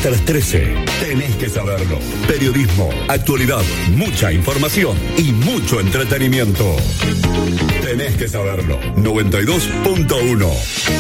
hasta las 13. Tenés que saberlo. Periodismo, actualidad, mucha información y mucho entretenimiento. Tenés que saberlo. 92.1.